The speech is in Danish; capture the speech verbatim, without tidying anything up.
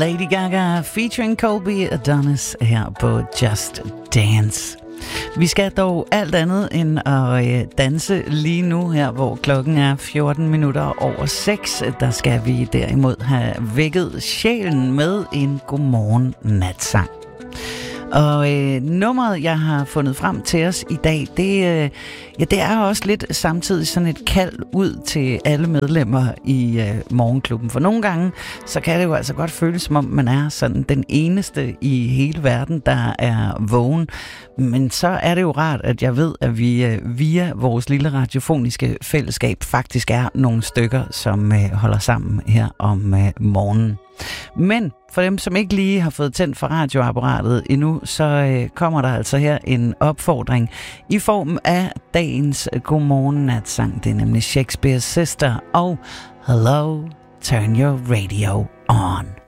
Lady Gaga featuring Colby Adonis her på Just Dance. Vi skal dog alt andet end at danse lige nu her, hvor klokken er fjorten minutter over seks. Der skal vi derimod have vækket sjælen med en godmorgen natsang. Og øh, nummeret, jeg har fundet frem til os i dag, det, øh, ja, det er også lidt samtidig sådan et kald ud til alle medlemmer i øh, Morgenklubben. For nogle gange, så kan det jo altså godt føles, som om man er sådan den eneste i hele verden, der er vågen. Men så er det jo rart, at jeg ved, at vi øh, via vores lille radiofoniske fællesskab faktisk er nogle stykker, som øh, holder sammen her om øh, morgenen. Men for dem, som ikke lige har fået tændt for radioapparatet endnu, så øh, kommer der altså her en opfordring i form af dagens godmorgen natsang. Det er nemlig Shakespeare's Sister og Hello, Turn Your Radio On.